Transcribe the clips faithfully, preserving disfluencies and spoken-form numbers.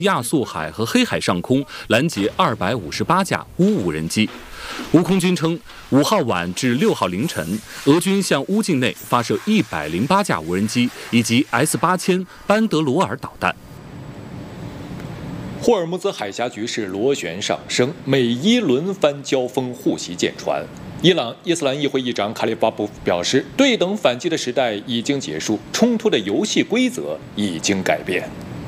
亚速海和黑海上空拦截二百五十八架乌无人机。乌空军称，五号晚至六号凌晨，俄军向乌境内发射一百零八架无人机以及 S 八千班德罗尔导弹。 霍尔木兹海峡局势螺旋上升，美伊轮番交锋，互袭舰船。伊朗伊斯兰议会议长卡里巴夫表示，对等反击的时代已经结束，冲突的游戏规则已经改变。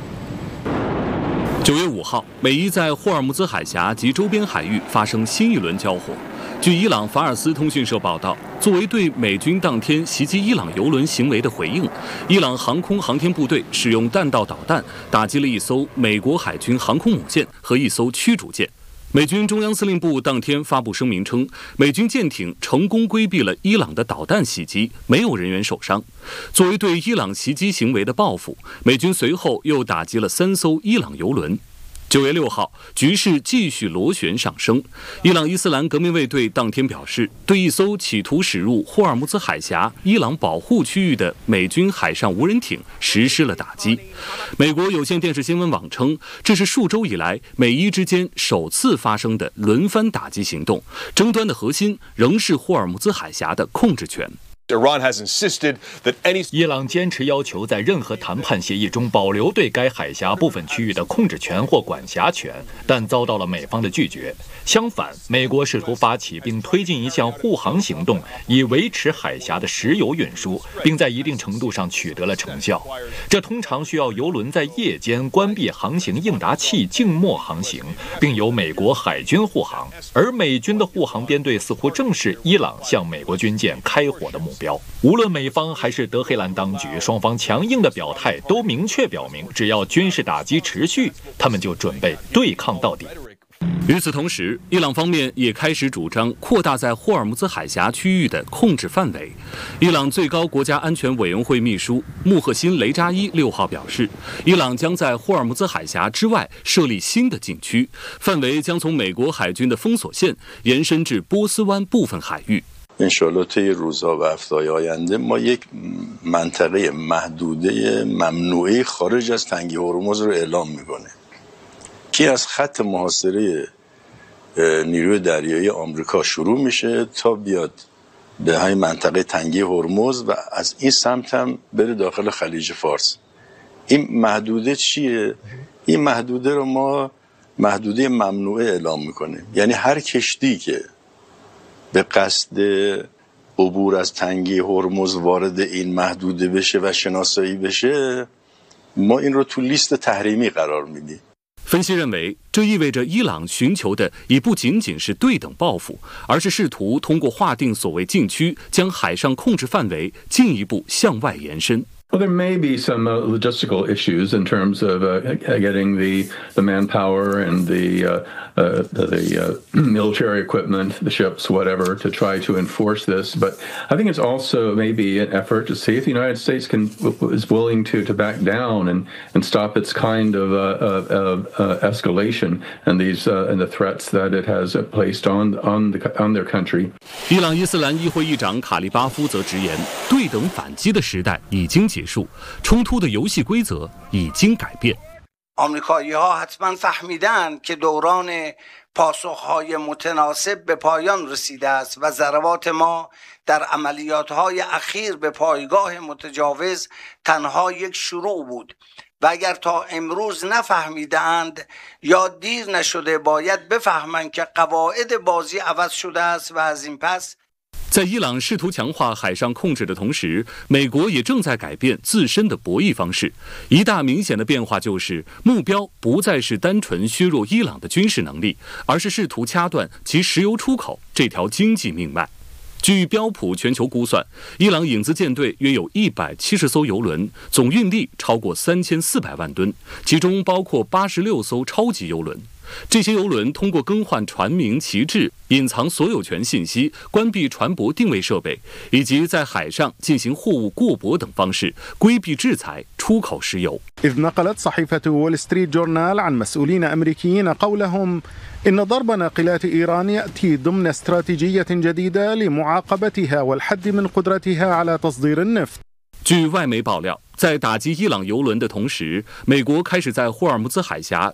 九月五号，美伊在霍尔木兹海峡及周边海域发生新一轮交火。据伊朗法尔斯通讯社报道，作为对美军当天袭击伊朗油轮行为的回应，伊朗航空航天部队使用弹道导弹打击了一艘美国海军航空母舰和一艘驱逐舰。美军中央司令部当天发布声明称，美军舰艇成功规避了伊朗的导弹袭击，没有人员受伤。作为对伊朗袭击行为的报复，美军随后又打击了三艘伊朗油轮。九月六号，局势继续螺旋上升。伊朗伊斯兰革命卫队当天表示，对一艘企图驶入霍尔木兹海峡伊朗保护区域的美军海上无人艇实施了打击。美国有线电视新闻网称，这是数周以来美伊之间首次发生的轮番打击行动，争端的核心仍是霍尔木兹海峡的控制权。 Iran has insisted that any 伊朗坚持要求在任何谈判协议中保留对该海峡部分区域的控制权或管辖权，但遭到了美方的拒绝。相反，美国试图发起并推进一项护航行动，以维持海峡的石油运输，并在一定程度上取得了成效。这通常需要油轮在夜间关闭航行应答器静默航行，并由美国海军护航。而美军的护航编队似乎正是伊朗向美国军舰开火的目标。无论美方还是德黑兰当局，双方强硬的表态都明确表明，只要军事打击持续，他们就准备对抗到底。 与此同时，伊朗方面也开始主张扩大在霍尔木兹海峡区域的控制范围。伊朗最高国家安全委员会秘书穆赫辛·雷扎伊六号表示，伊朗将在霍尔木兹海峡之外设立新的禁区，范围将从美国海军的封锁线延伸至波斯湾部分海域。 انشالله طی روزها و هفته‌های آینده ما یک منطقه محدوده ممنوعه خارج از تنگه هرمز رو اعلام میکنه که از خط محاصره نیروی دریایی آمریکا شروع میشه تا بیاد به همین منطقه تنگه هرمز و از این سمت هم بره داخل خلیج فارس. این محدوده چیه؟ این محدوده رو ما محدوده ممنوعه اعلام میکنیم. یعنی هر کشتی که به قصد عبور از تنگه هرمز وارد این محدوده بشه و شناسایی بشه ما این رو تو لیست تحریمی قرار میدیم。 分析认为，这意味着伊朗寻求的已不仅仅是对等报复，而是试图通过划定所谓禁区，将海上控制范围进一步向外延伸。 Well, there may be some uh, logistical issues in terms of uh, getting the, the manpower and the uh, uh, the uh, military equipment, the ships, whatever, to try to enforce this. But I think it's also maybe an effort to see if the United States can is willing to, to back down and, and stop its kind of, uh, of, of uh, escalation and these uh, and the threats that it has placed on on the on their country. 伊朗伊斯兰议会议长卡利巴夫则直言，对等反击的时代已经结束，冲突的游戏规则已经改变。 آمریکایی‌ها حتما فهمیدن که دوران پاسخ‌های متناسب به پایان رسیده است و ضربات ما در عملیات‌های اخیر به پایگاه متجاوز تنها یک شروع بود و اگر تا امروز نفهمیدند یا دیر نشده باید بفهمند که قواعد بازی عوض شده است و از این پس 在伊朗试图强化海上控制的同时，美国也正在改变自身的博弈方式。一大明显的变化就是，目标不再是单纯削弱伊朗的军事能力，而是试图掐断其石油出口这条经济命脉。据标普全球估算，伊朗影子舰队约有一百七十艘油轮，总运力超过三千四百万吨，其中包括八十六艘超级油轮。这些油轮通过更换船名、旗帜、隐藏所有权信息、关闭船舶定位设备，以及在海上进行货物过驳等方式，规避制裁，出口石油。 إذ نقلت صحيفة وول ستريت جورنال عن مسؤولين أمريكيين قولهم إن ضرب ناقلات إيران يأتي ضمن استراتيجية جديدة لمعاقبتها والحد من قدرتها على تصدير النفط. 据外媒爆料，在打击伊朗油轮的同时，美国开始在霍尔木兹海峡